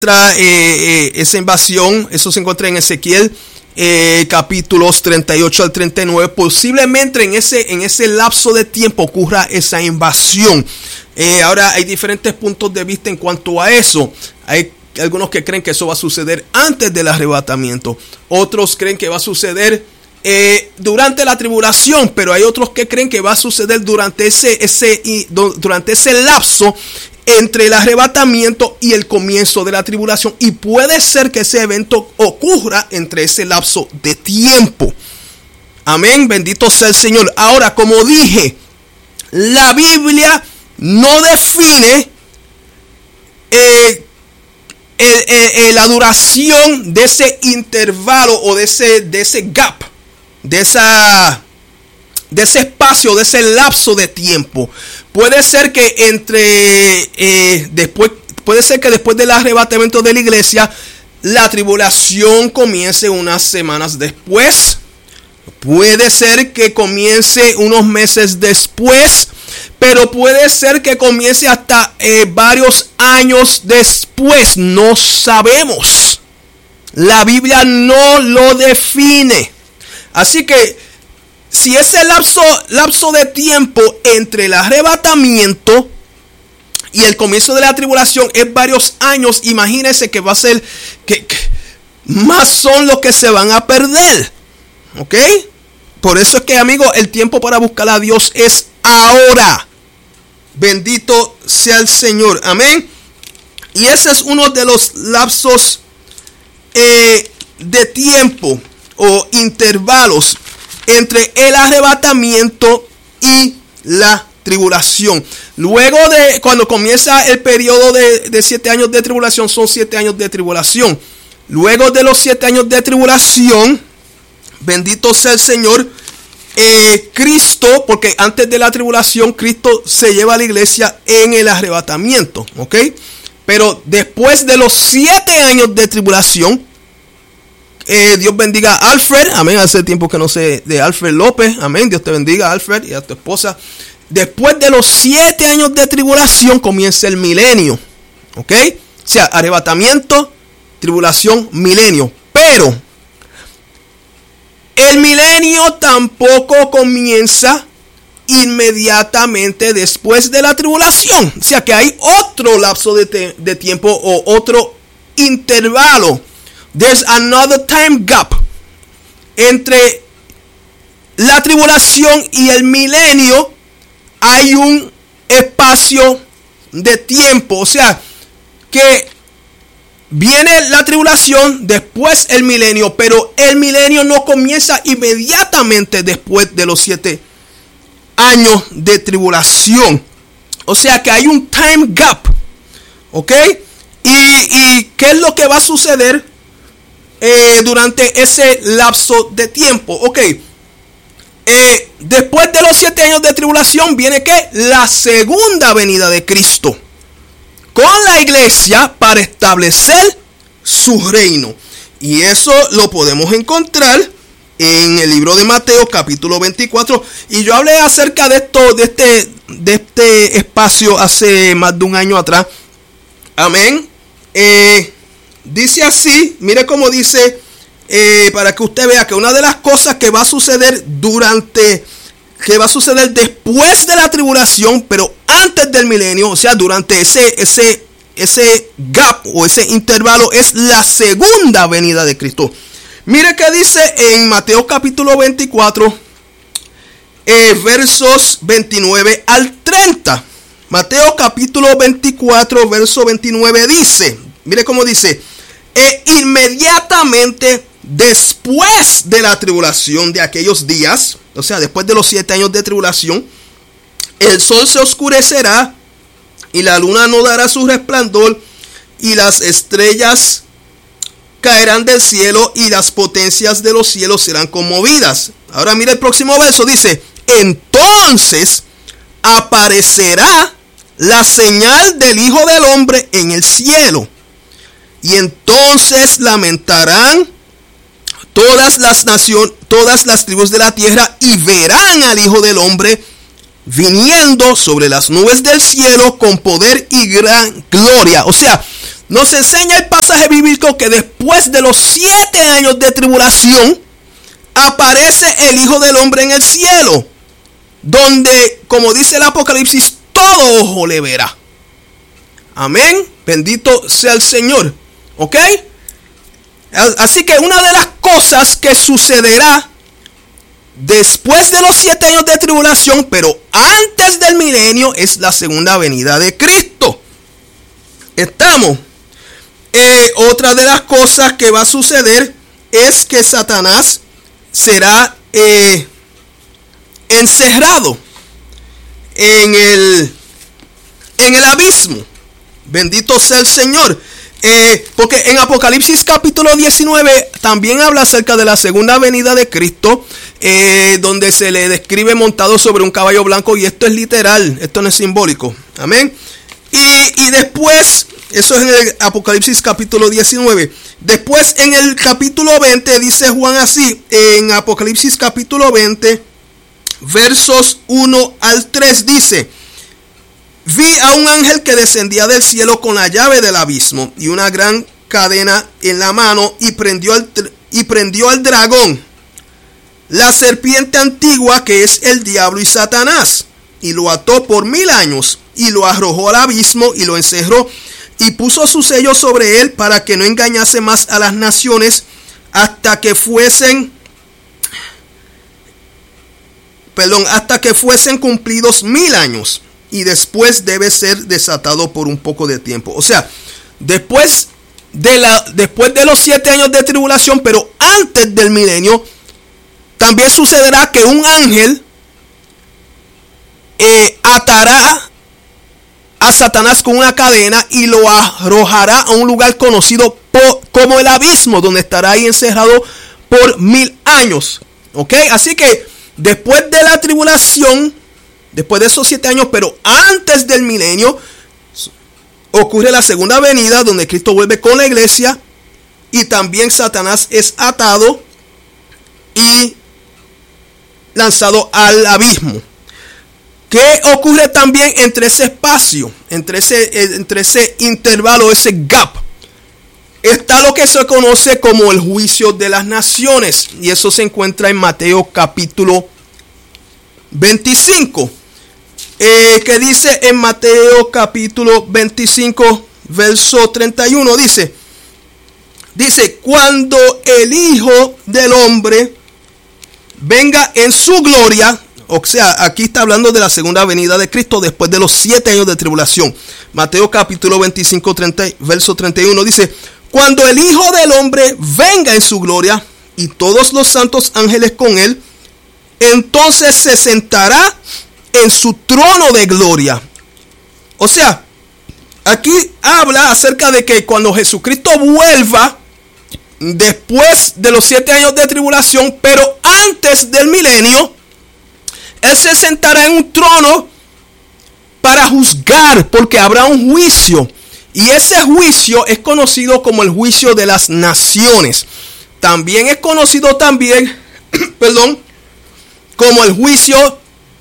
esa invasión. Eso se encuentra en Ezequiel capítulos 38 al 39. Posiblemente en ese lapso de tiempo ocurra esa invasión. Ahora hay diferentes puntos de vista en cuanto a eso. Hay algunos que creen que eso va a suceder antes del arrebatamiento. Otros creen que va a suceder durante la tribulación, pero hay otros que creen que va a suceder durante ese lapso entre el arrebatamiento y el comienzo de la tribulación, y puede ser que ese evento ocurra entre ese lapso de tiempo. Amén, bendito sea el Señor. Ahora, como dije, la Biblia no define la duración de ese intervalo o de ese gap, de ese espacio, de ese lapso de tiempo. Puede ser que después del arrebatamiento de la iglesia, la tribulación comience unas semanas después. Puede ser que comience unos meses después, pero puede ser que comience hasta varios años después. No sabemos. La Biblia no lo define. Así que si ese lapso de tiempo entre el arrebatamiento y el comienzo de la tribulación es varios años, imagínense que va a ser que más son los que se van a perder. ¿Ok? Por eso es que, amigos, el tiempo para buscar a Dios es ahora. Bendito sea el Señor. Amén. Y ese es uno de los lapsos de tiempo o intervalos entre el arrebatamiento y la tribulación. Luego de cuando comienza el periodo de 7 años de tribulación, son 7 años de tribulación. Luego de los 7 años de tribulación, bendito sea el Señor, Cristo, porque antes de la tribulación Cristo se lleva a la iglesia en el arrebatamiento, ¿ok? Pero después de los 7 años de tribulación, Dios bendiga a Alfred, amén. Hace tiempo que no sé de Alfred López, amén. Dios te bendiga, Alfred, y a tu esposa. Después de los 7 años de tribulación comienza el milenio, ¿ok? O sea, arrebatamiento, tribulación, milenio. Pero el milenio tampoco comienza inmediatamente después de la tribulación. O sea que hay otro lapso de tiempo o otro intervalo. There's another time gap entre la tribulación y el milenio. Hay un espacio de tiempo, o sea que viene la tribulación, después el milenio, pero el milenio no comienza inmediatamente después de los 7 años de tribulación. O sea que hay un time gap, ¿ok? ¿Y qué es lo que va a suceder durante ese lapso de tiempo? Ok, después de los 7 años de tribulación viene ¿qué? La segunda venida de Cristo con la iglesia para establecer su reino. Y eso lo podemos encontrar en el libro de Mateo capítulo 24. Y yo hablé acerca de esto, de este espacio hace más de un año atrás. Amén. Dice así, mire cómo dice, para que usted vea que una de las cosas que va a suceder después de la tribulación, pero antes del milenio, o sea, durante ese gap o ese intervalo, es la segunda venida de Cristo. Mire que dice en Mateo capítulo 24, versos 29 al 30. Mateo capítulo 24, verso 29 dice, mire cómo dice: inmediatamente después de la tribulación de aquellos días, o sea, después de los 7 años de tribulación, el sol se oscurecerá y la luna no dará su resplandor y las estrellas caerán del cielo y las potencias de los cielos serán conmovidas. Ahora mira el próximo verso, dice: entonces aparecerá la señal del Hijo del Hombre en el cielo. Y entonces lamentarán todas las naciones, todas las tribus de la tierra, y verán al Hijo del Hombre viniendo sobre las nubes del cielo con poder y gran gloria. O sea, nos enseña el pasaje bíblico que después de los 7 años de tribulación, aparece el Hijo del Hombre en el cielo, donde, como dice el Apocalipsis, todo ojo le verá. Amén. Bendito sea el Señor. ¿Ok? Así que una de las cosas que sucederá después de los 7 años de tribulación, pero antes del milenio, es la segunda venida de Cristo. Estamos. Otra de las cosas que va a suceder es que Satanás será encerrado en el abismo. Bendito sea el Señor. Porque en Apocalipsis capítulo 19 también habla acerca de la segunda venida de Cristo, donde se le describe montado sobre un caballo blanco, y esto es literal, esto no es simbólico. Amén. Y después, eso es en el Apocalipsis capítulo 19. Después en el capítulo 20 dice Juan así, en Apocalipsis capítulo 20, versos 1 al 3 dice: vi a un ángel que descendía del cielo con la llave del abismo y una gran cadena en la mano, y prendió al dragón, la serpiente antigua, que es el diablo y Satanás, y lo ató por 1000 años, y lo arrojó al abismo y lo encerró, y puso su sello sobre él para que no engañase más a las naciones hasta que fuesen cumplidos 1000 años. Y después debe ser desatado por un poco de tiempo. O sea, después de los 7 años de tribulación, pero antes del milenio, también sucederá que un ángel atará a Satanás con una cadena y lo arrojará a un lugar conocido como el abismo, donde estará ahí encerrado por 1000 años. ¿Ok? Así que después de la tribulación, después de esos 7 años, pero antes del milenio, ocurre la segunda venida, donde Cristo vuelve con la iglesia, y también Satanás es atado y lanzado al abismo. ¿Qué ocurre también entre ese espacio, entre ese intervalo, ese gap? Está lo que se conoce como el juicio de las naciones, y eso se encuentra en Mateo capítulo 25. Que dice en Mateo capítulo 25, verso 31, dice: cuando el Hijo del Hombre venga en su gloria, o sea, aquí está hablando de la segunda venida de Cristo después de los 7 años de tribulación. Mateo capítulo 25, verso 31 dice: cuando el Hijo del Hombre venga en su gloria y todos los santos ángeles con él, entonces se sentará en su trono de gloria. O sea, aquí habla acerca de que cuando Jesucristo vuelva después de los 7 años de tribulación, pero antes del milenio, Él se sentará en un trono para juzgar, porque habrá un juicio, y ese juicio es conocido como el juicio de las naciones. También es conocido como el juicio,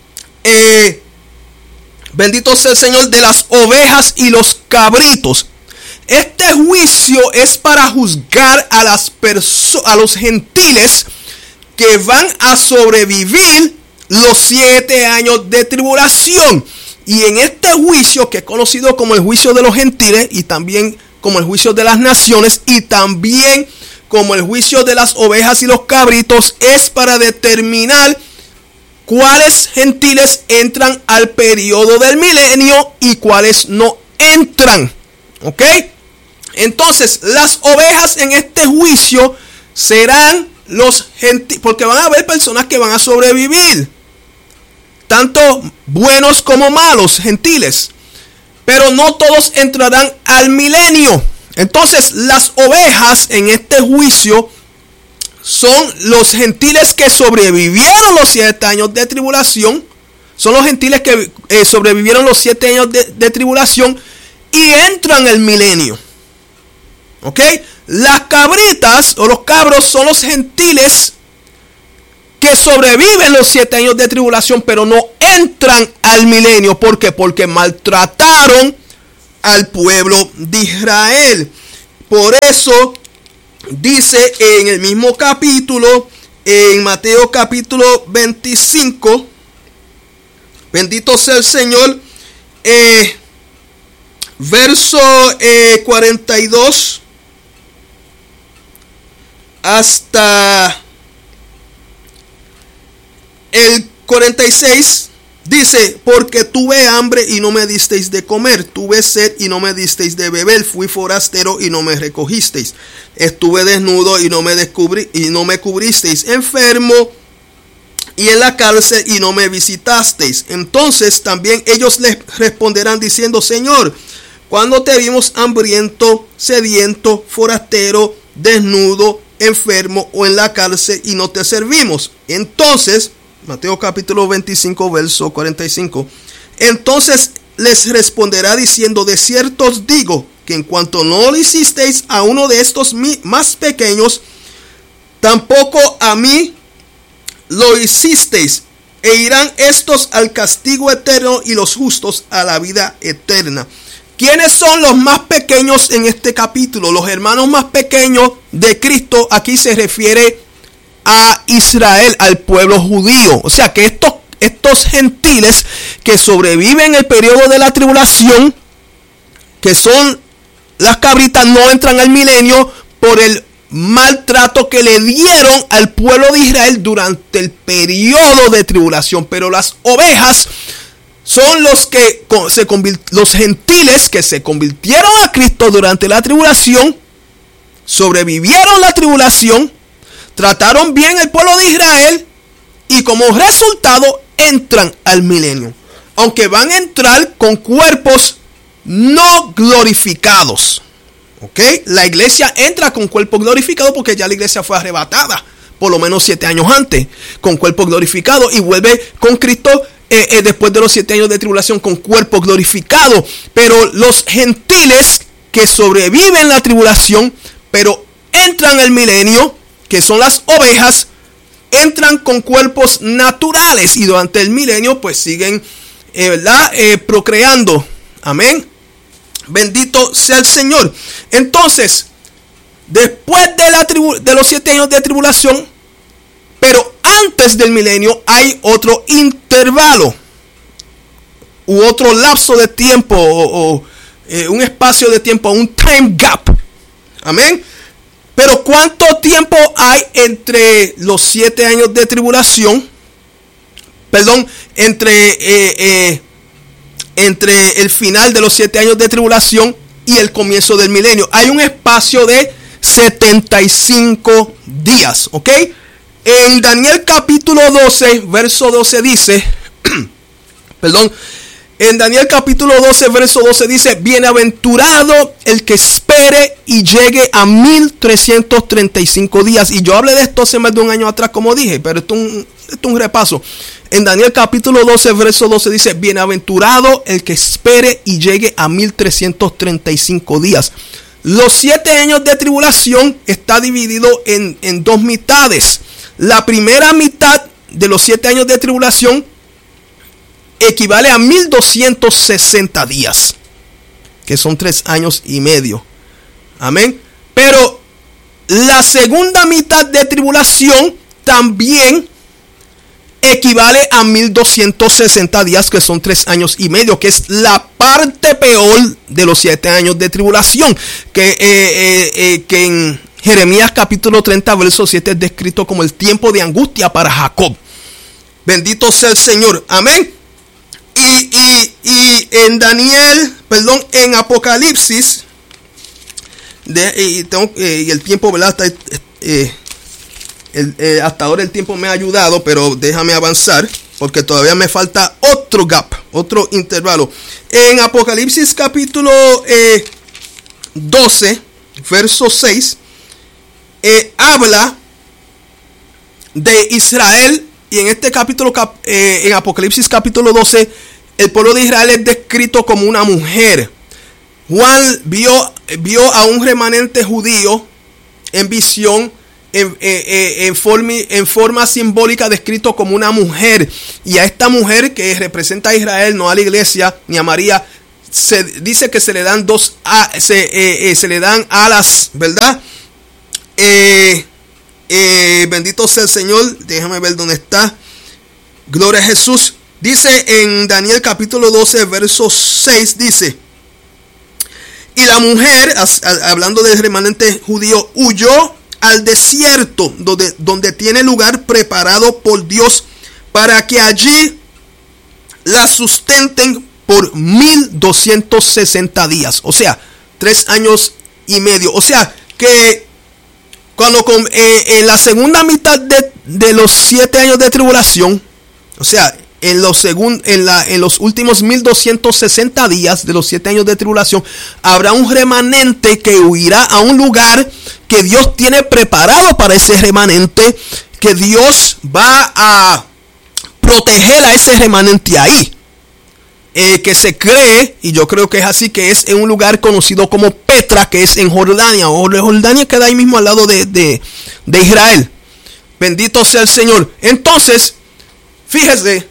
bendito sea el Señor, de las ovejas y los cabritos. Este juicio es para juzgar a los gentiles que van a sobrevivir los 7 años de tribulación. Y en este juicio, que es conocido como el juicio de los gentiles, y también como el juicio de las naciones, y también como el juicio de las ovejas y los cabritos, es para determinar cuáles gentiles entran al periodo del milenio y cuáles no entran. ¿Ok? Entonces, las ovejas en este juicio serán los gentiles, porque van a haber personas que van a sobrevivir, tanto buenos como malos, gentiles, pero no todos entrarán al milenio. Entonces, las ovejas en este juicio son los gentiles que sobrevivieron los 7 años de tribulación. Son los gentiles que sobrevivieron los 7 años de tribulación y entran al milenio. ¿Ok? Las cabritas o los cabros son los gentiles que sobreviven los 7 años de tribulación, pero no entran al milenio. ¿Por qué? Porque maltrataron al pueblo de Israel. Por eso dice en el mismo capítulo, en Mateo capítulo 25, bendito sea el Señor, verso 42 hasta el 46. Dice, porque tuve hambre y no me disteis de comer, tuve sed y no me disteis de beber, fui forastero y no me recogisteis, estuve desnudo y no me cubristeis, enfermo y en la cárcel y no me visitasteis. Entonces también ellos les responderán diciendo, Señor, cuando te vimos hambriento, sediento, forastero, desnudo, enfermo o en la cárcel y no te servimos? Entonces, Mateo capítulo 25, verso 45. Entonces les responderá diciendo, de cierto os digo, que en cuanto no lo hicisteis a uno de estos más pequeños, tampoco a mí lo hicisteis. E irán estos al castigo eterno y los justos a la vida eterna. ¿Quiénes son los más pequeños en este capítulo? Los hermanos más pequeños de Cristo. Aquí se refiere a Israel, al pueblo judío. O sea que estos gentiles que sobreviven el periodo de la tribulación, que son las cabritas, no entran al milenio por el maltrato que le dieron al pueblo de Israel durante el periodo de tribulación. Pero las ovejas son los gentiles que se convirtieron a Cristo durante la tribulación, sobrevivieron la tribulación, trataron bien el pueblo de Israel y como resultado entran al milenio. Aunque van a entrar con cuerpos no glorificados. ¿Ok? La iglesia entra con cuerpo glorificado porque ya la iglesia fue arrebatada por lo menos 7 años antes con cuerpo glorificado y vuelve con Cristo después de los 7 años de tribulación con cuerpo glorificado. Pero los gentiles que sobreviven la tribulación pero entran al milenio, que son las ovejas, entran con cuerpos naturales y durante el milenio pues siguen procreando. Amén. Bendito sea el Señor. Entonces, después de los 7 años de tribulación, pero antes del milenio, hay otro intervalo u otro lapso de tiempo o un espacio de tiempo, un time gap. Amén. Pero ¿cuánto tiempo hay entre los 7 años de tribulación? Perdón, entre el final de los 7 años de tribulación y el comienzo del milenio. Hay un espacio de 75 días, ¿ok? En Daniel capítulo 12, verso 12 dice, en Daniel capítulo 12, verso 12 dice, bienaventurado el que espere y llegue a 1335 días. Y yo hablé de esto hace más de un año atrás, como dije, pero esto es un repaso. En Daniel capítulo 12, verso 12 dice, bienaventurado el que espere y llegue a 1335 días. Los 7 años de tribulación está dividido en 2 mitades. La primera mitad de los 7 años de tribulación equivale a 1260 días, que son 3 años y medio. Amén. Pero la segunda mitad de tribulación también equivale a 1260 días, que son 3 años y medio, que es la parte peor de los 7 años de tribulación, que en Jeremías capítulo 30, verso 7 es descrito como el tiempo de angustia para Jacob. Bendito sea el Señor. Amén. Y en en Apocalipsis, y el tiempo, ¿verdad? Hasta ahora el tiempo me ha ayudado, pero déjame avanzar porque todavía me falta otro gap, otro intervalo. En Apocalipsis capítulo 12, verso 6, habla de Israel. Y en este capítulo, en Apocalipsis capítulo 12, el pueblo de Israel es descrito como una mujer. Juan vio a un remanente judío en visión, en forma simbólica, descrito como una mujer. Y a esta mujer, que representa a Israel, no a la iglesia ni a María, se dice que se le dan se le dan alas, ¿verdad? Bendito sea el Señor. Déjame ver dónde está. Gloria a Jesús. Dice en Daniel capítulo 12, verso 6, dice: y la mujer, hablando del remanente judío, huyó al desierto, donde tiene lugar preparado por Dios, para que allí la sustenten por 1260 días. O sea, 3 años y medio. O sea, que cuando en la segunda mitad de los 7 años de tribulación, o sea, en los últimos 1260 días de los 7 años de tribulación, habrá un remanente que huirá a un lugar que Dios tiene preparado para ese remanente, que Dios va a proteger a ese remanente ahí. Que se cree, y yo creo que es así, que es en un lugar conocido como Petra, que es en Jordania. Jordania queda ahí mismo al lado de Israel. Bendito sea el Señor. Entonces, fíjese,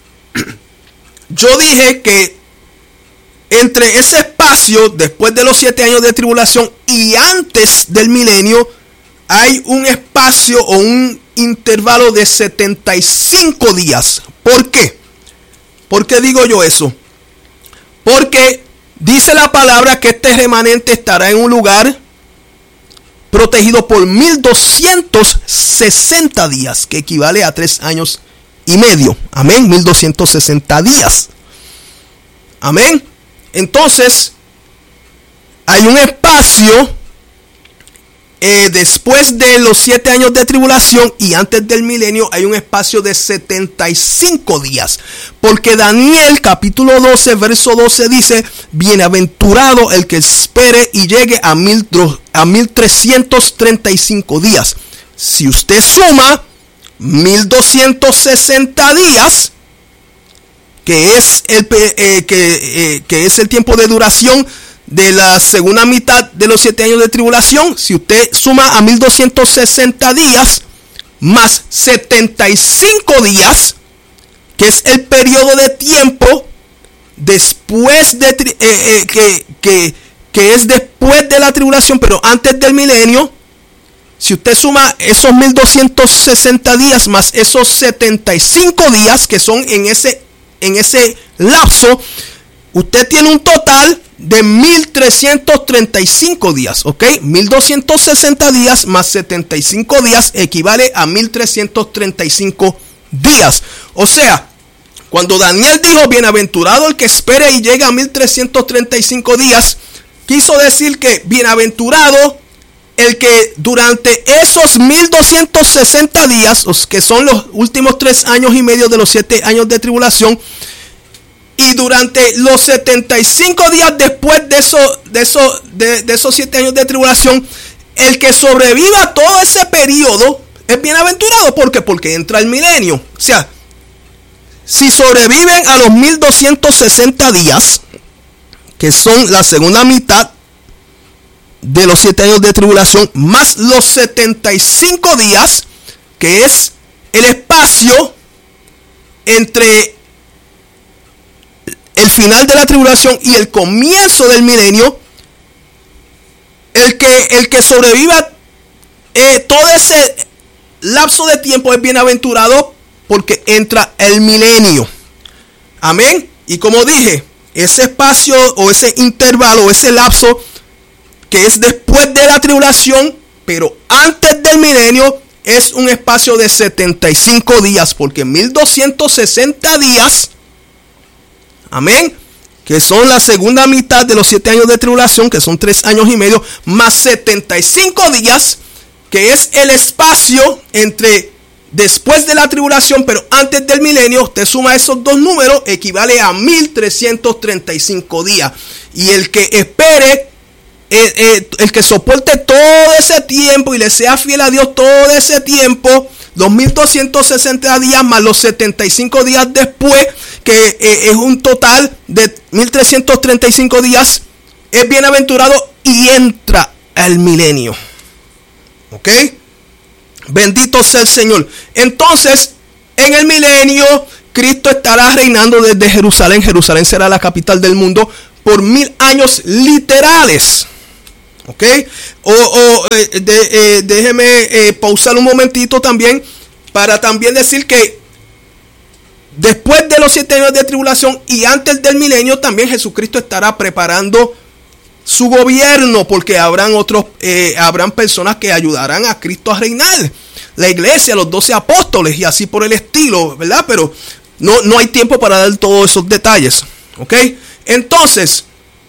yo dije que entre ese espacio, después de los 7 años de tribulación y antes del milenio, hay un espacio o un intervalo de 75 días. ¿Por qué? ¿Por qué digo yo eso? Porque dice la palabra que este remanente estará en un lugar protegido por 1260 días, que equivale a 3 años y medio. Amén. 1260 días. Amén. Entonces, hay un espacio después de los 7 años de tribulación y antes del milenio, hay un espacio de 75 días. Porque Daniel capítulo 12 verso 12 dice: bienaventurado el que espere y llegue a 1335 días. Si usted suma 1260 días, que es el tiempo de duración de la segunda mitad de los 7 años de tribulación, si usted suma a 1260 días más 75 días, que es el periodo de tiempo después de que es después de la tribulación, pero antes del milenio, si usted suma esos 1260 días más esos 75 días que son en ese lapso, usted tiene un total de 1335 días, ¿ok? 1260 días más 75 días equivale a 1335 días. O sea, cuando Daniel dijo bienaventurado el que espere y llega a 1335 días, quiso decir que bienaventurado el que durante esos 1260 días, que son los últimos 3 años y medio de los 7 años de tribulación, y durante los 75 días después de esos 7 años de tribulación, el que sobreviva todo ese periodo es bienaventurado. ¿Por qué? Porque entra el milenio. O sea, si sobreviven a los 1260 días, que son la segunda mitad de los 7 años de tribulación, más los 75 días, que es el espacio entre el final de la tribulación y el comienzo del milenio, el que sobreviva todo ese lapso de tiempo es bienaventurado, porque entra el milenio. Amén. Y como dije, ese espacio o ese intervalo o ese lapso que es después de la tribulación, pero antes del milenio, es un espacio de 75 días, porque 1260 días, amén, que son la segunda mitad de los 7 años de tribulación, que son 3 años y medio, más 75 días, que es el espacio entre después de la tribulación, pero antes del milenio. Usted suma esos dos números, equivale a 1335 días. Y el que espere, el que soporte todo ese tiempo y le sea fiel a Dios todo ese tiempo, los 1260 días más los 75 días después, que es un total de 1335 días, es bienaventurado y entra al milenio. ¿Ok? Bendito sea el Señor. Entonces, en el milenio, Cristo estará reinando desde Jerusalén. Jerusalén será la capital del mundo por 1000 años literales. ¿Ok? Déjeme pausar un momentito también para también decir que después de los 7 años de tribulación y antes del milenio también Jesucristo estará preparando su gobierno, porque habrán personas que ayudarán a Cristo a reinar. La iglesia, los 12 apóstoles y así por el estilo, ¿verdad? Pero no hay tiempo para dar todos esos detalles. ¿Ok? Entonces,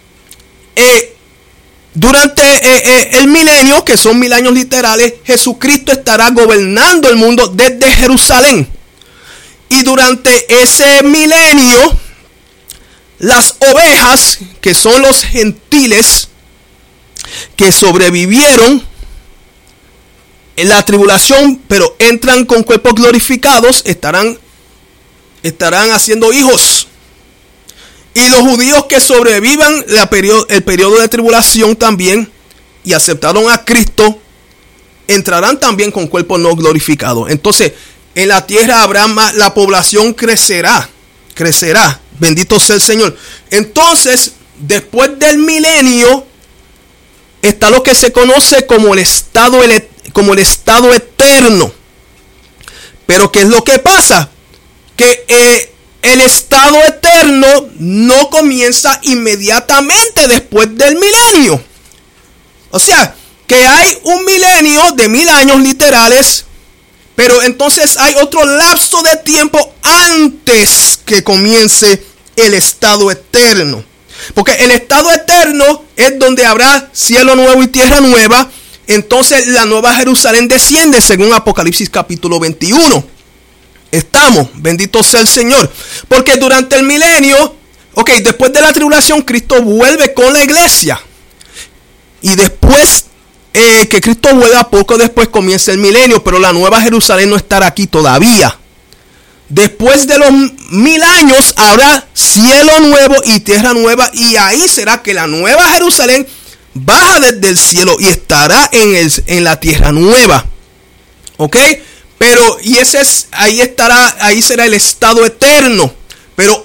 durante el milenio, que son 1000 años literales, Jesucristo estará gobernando el mundo desde Jerusalén. Y durante ese milenio, las ovejas, que son los gentiles que sobrevivieron en la tribulación, pero entran con cuerpos glorificados, estarán haciendo hijos. Y los judíos que sobrevivan el periodo de tribulación también y aceptaron a Cristo, entrarán también con cuerpos no glorificados. Entonces, en la tierra habrá más, la población crecerá. Bendito sea el Señor. Entonces, después del milenio, está lo que se conoce como el estado eterno. Pero ¿qué es lo que pasa? Que el estado eterno no comienza inmediatamente después del milenio. O sea, que hay un milenio de 1000 años literales, pero entonces hay otro lapso de tiempo antes que comience el estado eterno. Porque el estado eterno es donde habrá cielo nuevo y tierra nueva. Entonces la nueva Jerusalén desciende según Apocalipsis capítulo 21. Estamos, bendito sea el Señor. Porque durante el milenio, después de la tribulación, Cristo vuelve con la iglesia. Y después que Cristo vuelva, poco después comienza el milenio. Pero la nueva Jerusalén no estará aquí todavía. Después de los 1000 años habrá cielo nuevo y tierra nueva. Y ahí será que la nueva Jerusalén baja desde el cielo y estará en la tierra nueva. ¿Ok? Pero ahí será el estado eterno. Pero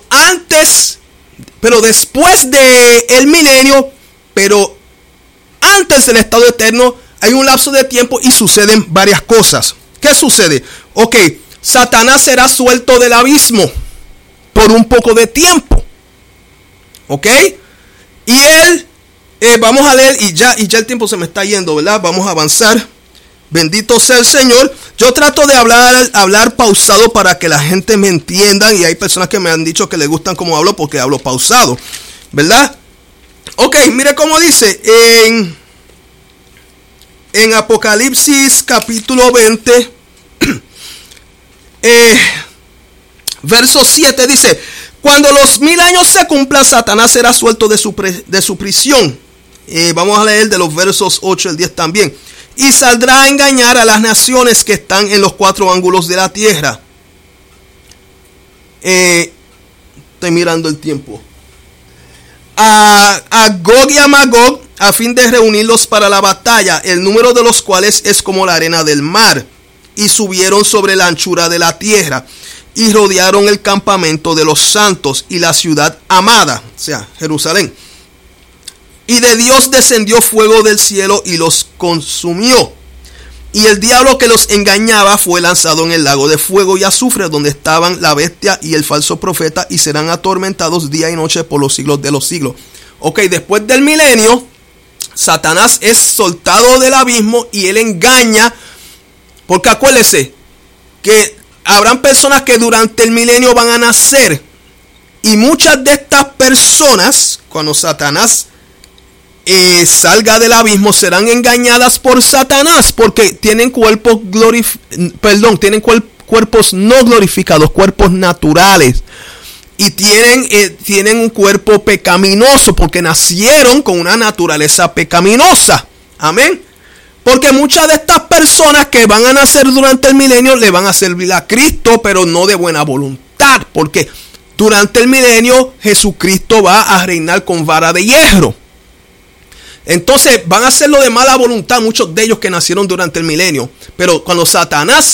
después del milenio, pero antes del estado eterno, hay un lapso de tiempo y suceden varias cosas. ¿Qué sucede? Satanás será suelto del abismo por un poco de tiempo. ¿Ok? Y él, vamos a leer, y ya el tiempo se me está yendo, ¿verdad? Vamos a avanzar. Bendito sea el Señor. Yo trato de hablar pausado para que la gente me entienda. Y hay personas que me han dicho que les gustan cómo hablo porque hablo pausado, ¿verdad? Mire cómo dice en Apocalipsis capítulo 20 verso 7 dice: cuando los 1000 años se cumplan, Satanás será suelto de su prisión. Vamos a leer de los versos 8 al 10 también. Y saldrá a engañar a las naciones que están en los 4 ángulos de la tierra. Estoy mirando el tiempo. A Gog y a Magog, a fin de reunirlos para la batalla, el número de los cuales es como la arena del mar. Y subieron sobre la anchura de la tierra y rodearon el campamento de los santos y la ciudad amada, o sea, Jerusalén. Y de Dios descendió fuego del cielo y los consumió. Y el diablo que los engañaba fue lanzado en el lago de fuego y azufre, donde estaban la bestia y el falso profeta, y serán atormentados día y noche por los siglos de los siglos. Después del milenio, Satanás es soltado del abismo y él engaña. Porque acuérdese que habrán personas que durante el milenio van a nacer. Y muchas de estas personas, cuando Satanás salga del abismo, serán engañadas por Satanás, porque tienen cuerpos no glorificados, cuerpos naturales, y tienen un cuerpo pecaminoso, porque nacieron con una naturaleza pecaminosa. Amén. Porque muchas de estas personas que van a nacer durante el milenio le van a servir a Cristo, pero no de buena voluntad, porque durante el milenio Jesucristo va a reinar con vara de hierro. Entonces van a hacerlo de mala voluntad muchos de ellos que nacieron durante el milenio. Pero cuando Satanás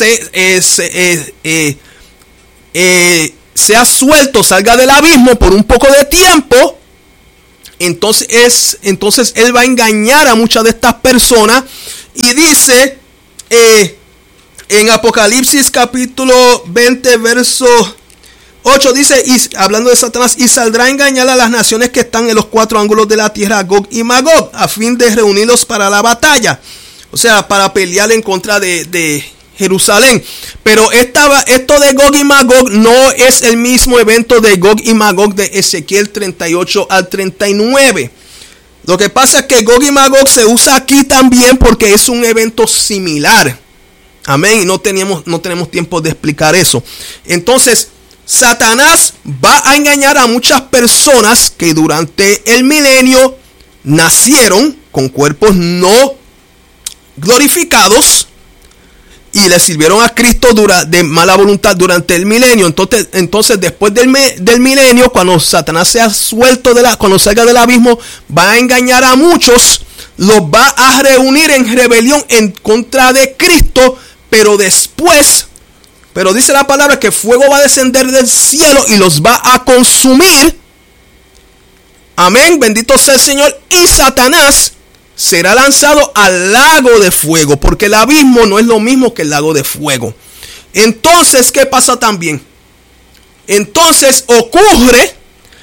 sea suelto, salga del abismo por un poco de tiempo, Entonces él va a engañar a muchas de estas personas. Y dice en Apocalipsis capítulo 20 verso 8, dice, y, hablando de Satanás, y saldrá a engañar a las naciones que están en los cuatro ángulos de la tierra, Gog y Magog, a fin de reunirlos para la batalla. O sea, para pelear en contra de Jerusalén. Pero esto de Gog y Magog no es el mismo evento de Gog y Magog de Ezequiel 38 al 39. Lo que pasa es que Gog y Magog se usa aquí también porque es un evento similar. Amén. Y no tenemos tiempo de explicar eso. Entonces, Satanás va a engañar a muchas personas que durante el milenio nacieron con cuerpos no glorificados y le sirvieron a Cristo de mala voluntad durante el milenio. Entonces después del milenio, cuando Satanás sea suelto cuando salga del abismo, va a engañar a muchos, los va a reunir en rebelión en contra de Cristo, pero dice la palabra que fuego va a descender del cielo y los va a consumir. Amén, bendito sea el Señor. Y Satanás será lanzado al lago de fuego, porque el abismo no es lo mismo que el lago de fuego. Entonces, ¿qué pasa también? Entonces ocurre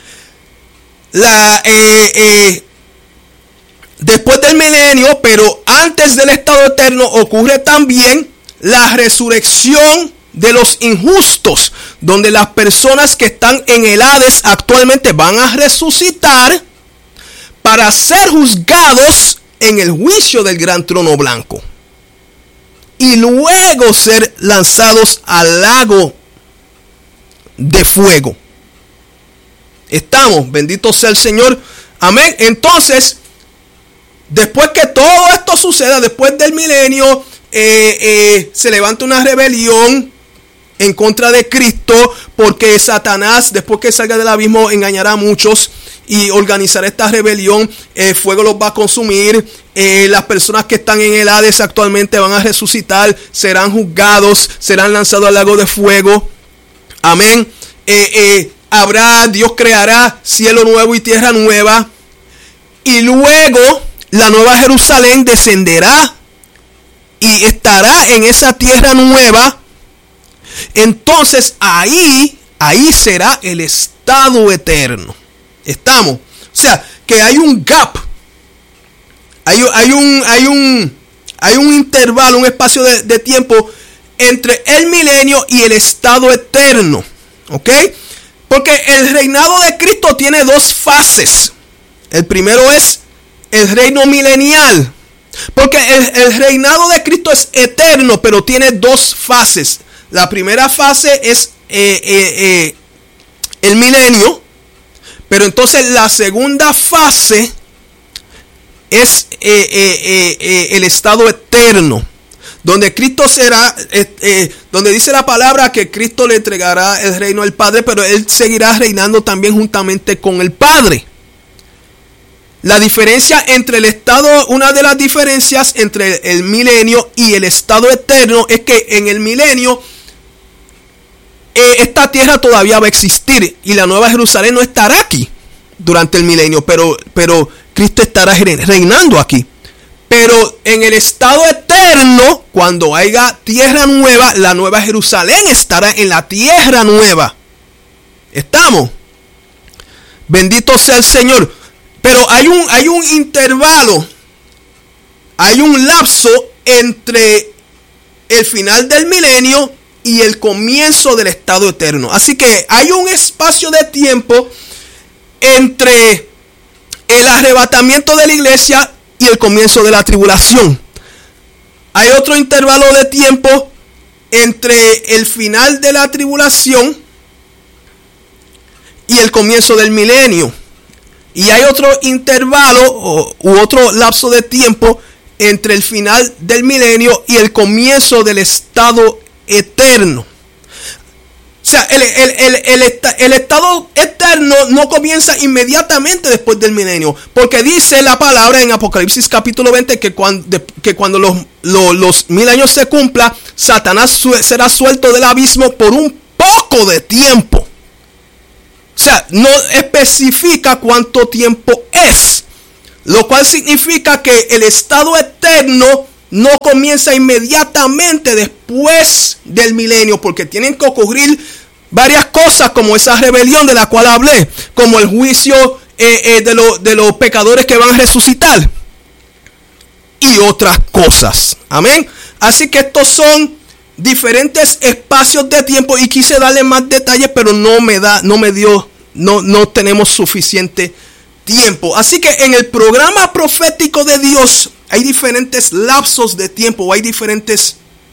después del milenio, pero antes del estado eterno, ocurre también la resurrección de los injustos, donde las personas que están en el Hades actualmente van a resucitar para ser juzgados en el juicio del gran trono blanco y luego ser lanzados al lago de fuego. Estamos, bendito sea el Señor, amén. Entonces, después que todo esto suceda, después del milenio, se levanta una rebelión en contra de Cristo, porque Satanás, después que salga del abismo, engañará a muchos y organizará esta rebelión. Fuego los va a consumir. Las personas que están en el Hades actualmente van a resucitar, serán juzgados, serán lanzados al lago de fuego. Amén. Dios creará cielo nuevo y tierra nueva, y luego la nueva Jerusalén descenderá y estará en esa tierra nueva. Entonces ahí será el estado eterno. Estamos. O sea, que hay un gap. Hay un intervalo, un espacio de tiempo entre el milenio y el estado eterno. ¿Ok? Porque el reinado de Cristo tiene dos fases. El primero es el reino milenial. Porque el reinado de Cristo es eterno, pero tiene dos fases. La primera fase es el milenio, pero entonces la segunda fase es el estado eterno, donde Cristo será, donde dice la palabra que Cristo le entregará el reino al Padre, pero Él seguirá reinando también juntamente con el Padre. La diferencia entre una de las diferencias entre el milenio y el estado eterno es que en el milenio esta tierra todavía va a existir y la nueva Jerusalén no estará aquí durante el milenio, pero Cristo estará reinando aquí. Pero en el estado eterno, cuando haya tierra nueva, la nueva Jerusalén estará en la tierra nueva. ¿Estamos? Bendito sea el Señor. Pero hay un intervalo, hay un lapso entre el final del milenio y el comienzo del estado eterno. Así que hay un espacio de tiempo entre el arrebatamiento de la iglesia y el comienzo de la tribulación. Hay otro intervalo de tiempo entre el final de la tribulación y el comienzo del milenio. Y hay otro intervalo u otro lapso de tiempo entre el final del milenio y el comienzo del estado eterno. O sea, el estado eterno no comienza inmediatamente después del milenio, porque dice la palabra en Apocalipsis capítulo 20 que cuando los 1000 años se cumpla, Satanás será suelto del abismo por un poco de tiempo. O sea, no especifica cuánto tiempo es. Lo cual significa que el estado eterno no comienza inmediatamente después del milenio, porque tienen que ocurrir varias cosas, como esa rebelión de la cual hablé, como el juicio de los pecadores que van a resucitar y otras cosas. Amén. Así que estos son diferentes espacios de tiempo y quise darle más detalles, pero no tenemos suficiente tiempo. Así que en el programa profético de Dios hay diferentes lapsos de tiempo, o hay diferentes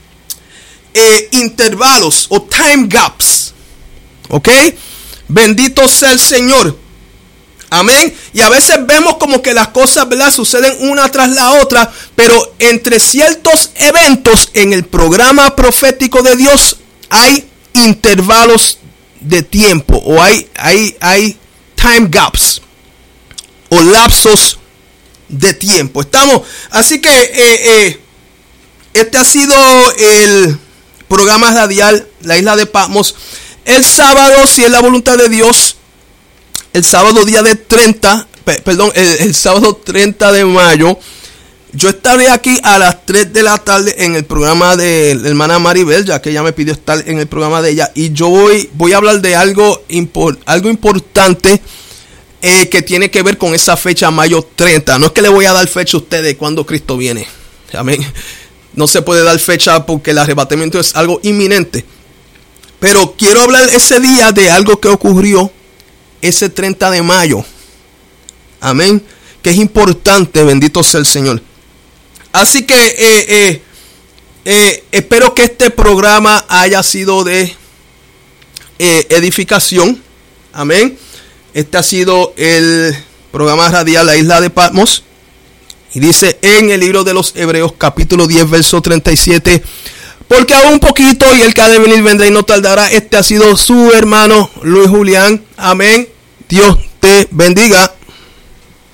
intervalos o time gaps. ¿Ok? Bendito sea el Señor. Amén. Y a veces vemos como que las cosas, ¿verdad?, suceden una tras la otra, pero entre ciertos eventos en el programa profético de Dios hay intervalos de tiempo, o hay time gaps o lapsos de tiempo. Así que este ha sido el programa radial La Isla de Patmos. El sábado, si es la voluntad de Dios, el sábado el sábado 30 de mayo, yo estaré aquí a las 3 de la tarde en el programa de la hermana Maribel, ya que ella me pidió estar en el programa de ella, y yo voy a hablar de algo importante que tiene que ver con esa fecha, mayo 30. No es que le voy a dar fecha a ustedes cuando Cristo viene. Amén. No se puede dar fecha porque el arrebatamiento es algo inminente. Pero quiero hablar ese día de algo que ocurrió ese 30 de mayo. Amén. Que es importante, bendito sea el Señor. Así que espero que este programa haya sido de edificación. Amén. Este ha sido el programa radial La Isla de Patmos. Y dice en el libro de los Hebreos, capítulo 10, verso 37. Porque aún un poquito y el que ha de venir vendrá y no tardará. Este ha sido su hermano Luis Julián. Amén. Dios te bendiga.